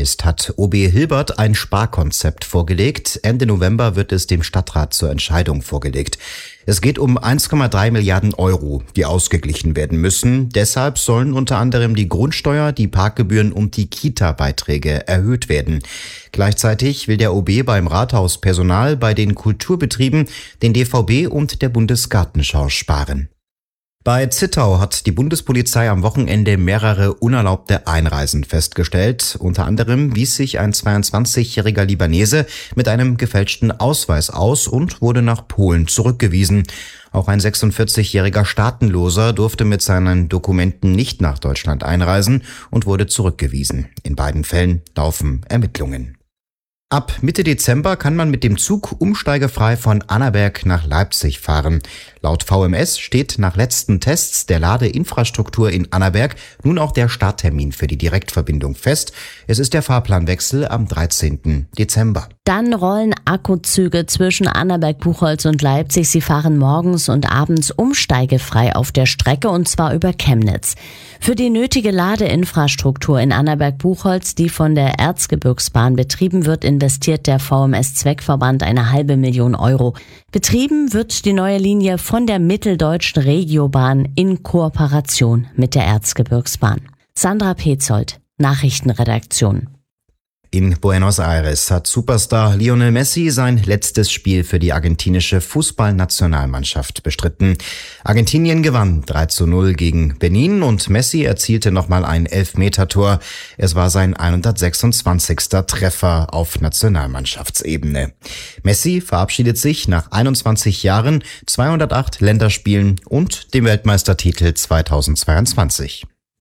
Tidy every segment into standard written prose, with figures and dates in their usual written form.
ist, hat OB Hilbert ein Sparkonzept vorgelegt. Ende November wird es dem Stadtrat zur Entscheidung vorgelegt. Es geht um 1,3 Milliarden Euro, die ausgeglichen werden müssen. Deshalb sollen unter anderem die Grundsteuer, die Parkgebühren und die Kita-Beiträge erhöht werden. Gleichzeitig will der OB beim Rathauspersonal, bei den Kulturbetrieben, den DVB und der Bundesgartenschau sparen. Bei Zittau hat die Bundespolizei am Wochenende mehrere unerlaubte Einreisen festgestellt. Unter anderem wies sich ein 22-jähriger Libanese mit einem gefälschten Ausweis aus und wurde nach Polen zurückgewiesen. Auch ein 46-jähriger Staatenloser durfte mit seinen Dokumenten nicht nach Deutschland einreisen und wurde zurückgewiesen. In beiden Fällen laufen Ermittlungen. Ab Mitte Dezember kann man mit dem Zug umsteigefrei von Annaberg nach Leipzig fahren. Laut VMS steht nach letzten Tests der Ladeinfrastruktur in Annaberg nun auch der Starttermin für die Direktverbindung fest. Es ist der Fahrplanwechsel am 13. Dezember. Dann rollen Akkuzüge zwischen Annaberg, Buchholz und Leipzig. Sie fahren morgens und abends umsteigefrei auf der Strecke, und zwar über Chemnitz. Für die nötige Ladeinfrastruktur in Annaberg-Buchholz, die von der Erzgebirgsbahn betrieben wird, investiert der VMS-Zweckverband eine $500.000 Euro. Betrieben wird die neue Linie von der Mitteldeutschen Regiobahn in Kooperation mit der Erzgebirgsbahn. Sandra Petzold, Nachrichtenredaktion. In Buenos Aires hat Superstar Lionel Messi sein letztes Spiel für die argentinische Fußballnationalmannschaft bestritten. Argentinien gewann 3:0 gegen Benin und Messi erzielte nochmal ein Elfmetertor. Es war sein 126. Treffer auf Nationalmannschaftsebene. Messi verabschiedet sich nach 21 Jahren, 208 Länderspielen und dem Weltmeistertitel 2022.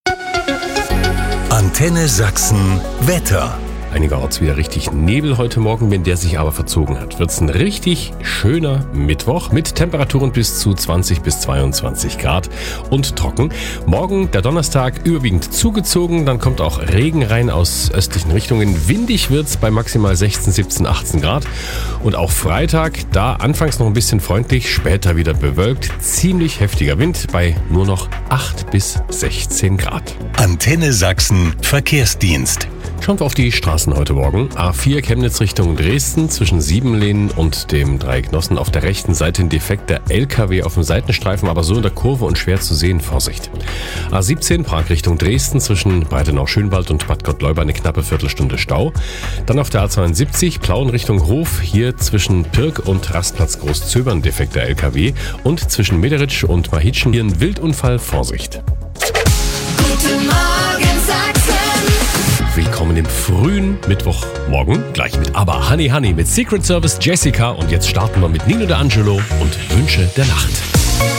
Antenne Sachsen Wetter. Einigerorts wieder richtig Nebel heute Morgen, wenn der sich aber verzogen hat, wird's ein richtig schöner Mittwoch mit Temperaturen bis zu 20 bis 22 Grad und trocken. Morgen, der Donnerstag, überwiegend zugezogen, dann kommt auch Regen rein aus östlichen Richtungen. Windig wird's bei maximal 16, 17, 18 Grad. Und auch Freitag, da anfangs noch ein bisschen freundlich, später wieder bewölkt, ziemlich heftiger Wind bei nur noch 8 bis 16 Grad. Antenne Sachsen Verkehrsdienst. Schauen wir auf die Straßen heute Morgen. A4 Chemnitz Richtung Dresden zwischen Siebenlehnen und dem Dreiecknossen. Auf der rechten Seite ein defekter LKW auf dem Seitenstreifen, aber so in der Kurve und schwer zu sehen. Vorsicht. A17 Prag Richtung Dresden zwischen Breitenau-Schönwald und Bad Gottleuba eine knappe Viertelstunde Stau. Dann auf der A72 Plauen Richtung Hof, hier zwischen Pirk und Rastplatz Großzöbern defekter LKW. Und zwischen Mederitsch und Mahitschen hier ein Wildunfall. Vorsicht. Guten Morgen Sachsen. Willkommen im frühen Mittwochmorgen. Gleich mit Aber Honey Honey mit Secret Service Jessica. Und jetzt starten wir mit Nino D'Angelo und Wünsche der Nacht.